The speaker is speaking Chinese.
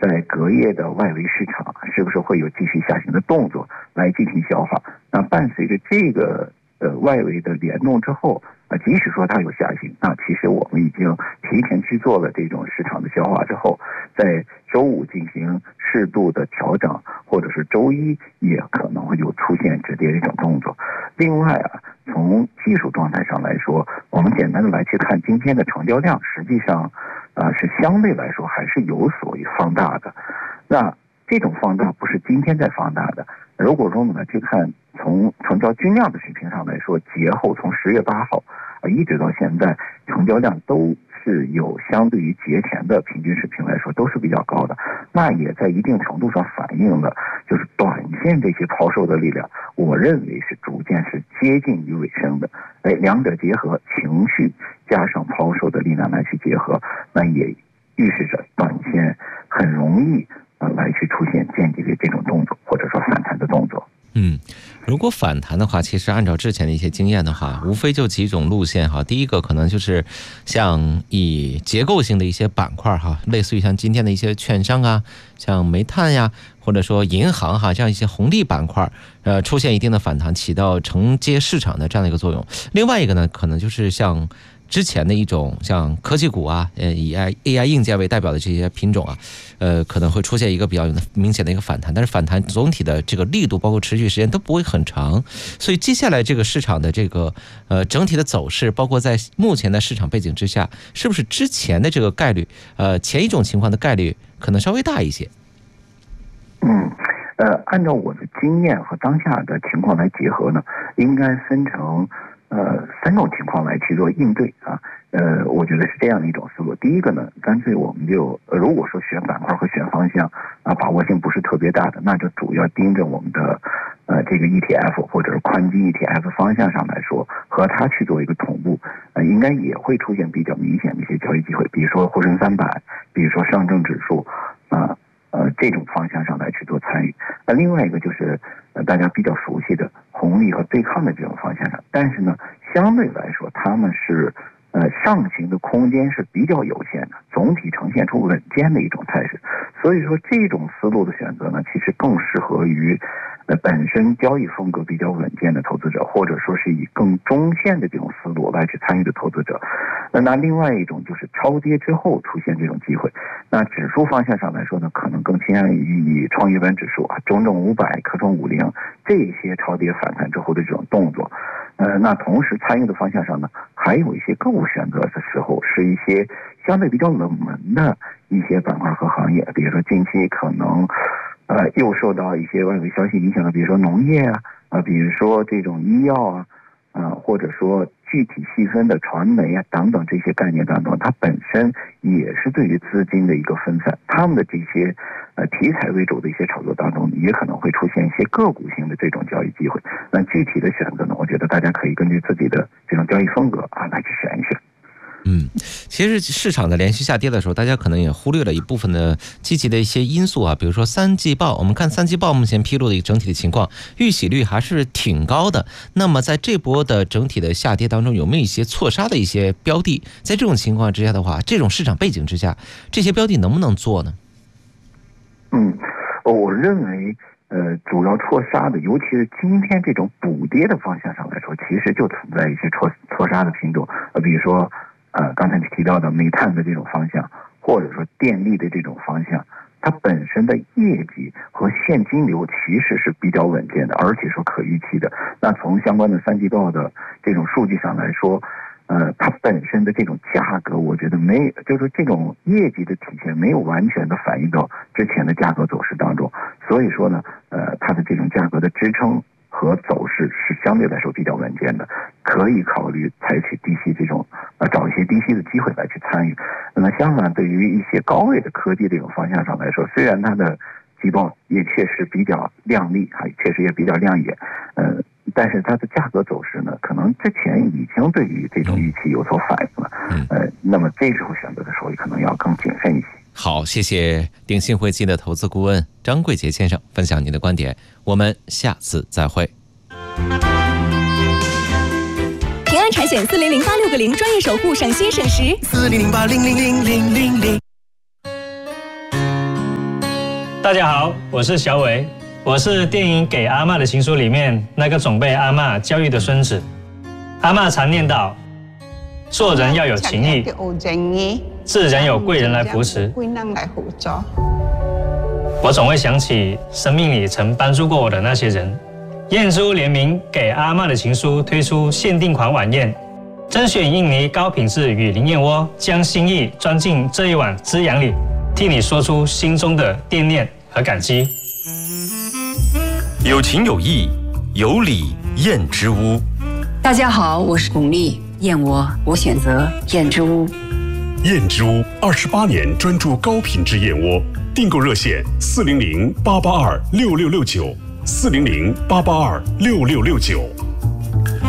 在隔夜的外围市场是不是会有继续下行的动作来进行消化。那伴随着这个外围的联动之后，即使说它有下行，那其实我们已经提前去做了这种市场的消化之后，在周五进行适度的调整，或者是周一也可能会有出现止跌的一种动作。另外从技术状态上来说，我们简单的来去看今天的成交量，实际上是相对来说还是有所放大的。那这种放大不是今天在放大的，如果说我们来去看从成交均量的水平上来说，节后从10月8号一直到现在，成交量都是有相对于节前的平均水平来说都是比较高的，那也在一定程度上反映了就是短线这些抛售的力量，我认为是逐渐是接近于尾声的。两者结合，情绪加上抛售的力量来去结合，那也预示着短线很容易来去出现见底的这种动作，或者说反弹的动作。 如果反弹的话，其实按照之前的一些经验的话，无非就几种路线哈。第一个可能就是像以结构性的一些板块哈，类似于像今天的一些券商啊，像煤炭呀，或者说银行哈，这样一些红利板块，出现一定的反弹，起到承接市场的这样的一个作用。另外一个呢，可能就是像之前的一种像科技股啊，以 AI 硬件为代表的这些品种啊，可能会出现一个比较明显的一个反弹，但是反弹总体的这个力度包括持续时间都不会很长，所以接下来这个市场的这个整体的走势，包括在目前的市场背景之下，是不是之前的这个概率，前一种情况的概率可能稍微大一些？ 按照我的经验和当下的情况来结合呢，应该分成3种情况来去做应对我觉得是这样的一种思路。第一个呢，干脆我们就如果说选板块和选方向把握性不是特别大的，那就主要盯着我们的这个 ETF 或者是宽基 ETF 方向上来说，和它去做一个同步，应该也会出现比较明显的一些交易机会，比如说沪深300，比如说上证指数这种方向上来去做参与。另外一个就是大家比较熟悉的红利和对抗的这种方向上，但是呢，相对来说他们是上行的空间是比较有限的，总体呈现出稳健的一种态势。所以说这种思路的选择呢，其实更适合于本身交易风格比较稳健的投资者，或者说是以更中线的这种思路来去参与的投资者。那另外一种就是超跌之后出现这种机会。那指数方向上来说呢，可能更倾向于以创业板指数中证500、科创50这些超跌反弹之后的这种动作。那同时参与的方向上呢，还有一些个股选择的时候是一些相对比较冷门的一些板块和行业，比如说近期可能又受到一些外围消息影响的，比如说农业比如说这种医药或者说具体细分的传媒等等这些概念当中，它本身也是对于资金的一个分散，他们的这些题材为主的一些炒作当中，也可能会出现一些个股性的这种交易机会。那具体的选择呢，我觉得大家可以根据自己的这种交易风格来去选一选。 其实市场的连续下跌的时候，大家可能也忽略了一部分的积极的一些因素比如说三季报，我们看三季报目前披露的一个整体的情况，预喜率还是挺高的。那么在这波的整体的下跌当中，有没有一些错杀的一些标的？在这种情况之下的话，这种市场背景之下，这些标的能不能做呢？ 我认为主要错杀的，尤其是今天这种补跌的方向上来说，其实就存在一些错杀的品种，比如说刚才你提到的煤炭的这种方向，或者说电力的这种方向，它本身的业绩和现金流其实是比较稳健的，而且说可预期的。那从相关的三季报的这种数据上来说，它本身的这种价格，我觉得就是这种业绩的体现没有完全的反映到之前的价格走势当中，所以说呢，它的这种价格的支撑和走势是相对来说比较稳健的，可以考虑采取低吸这种找一些低吸的机会来去参与。那么相反，对于一些高位的科技这种方向上来说，虽然它的季报也确实比较亮丽，确实也比较亮眼，但是它的价格走势呢，可能之前已经对于这种预期有所反应了。那么这时候选择的时候，可能要更谨慎一些。 好，谢谢鼎信汇金的投资顾问张贵杰先生分享您的观点，我们下次再会。 平安产险4008660专业守护，省心省时。 400800000。 大家好，我是小伟，我是电影《给阿嬷的情书》里面那个总被阿嬷教育的孙子。阿嬷常念叨，做人要有情义，自然有贵人来扶持。我总会想起生命里曾帮助过我的那些人。燕珠联名《给阿嬷的情书》推出限定款晚宴，甄选印尼高品质与灵燕窝，将心意装进这一碗滋养里，替你说出心中的惦念和感激。 有情有义，有礼燕之屋。 大家好，我是巩俐，燕窝我选择燕之屋。 燕之屋28年专注高品质燕窝，订购热线400-882-6669，400-882-6669。